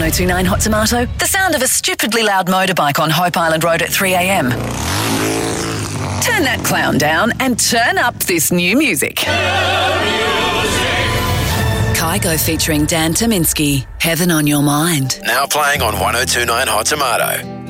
1029 Hot Tomato, the sound of a stupidly loud motorbike on Hope Island Road at 3 a.m. Turn that clown down and turn up this new music. Kygo featuring Dan Tominski, Heaven on Your Mind. Now playing on 1029 Hot Tomato.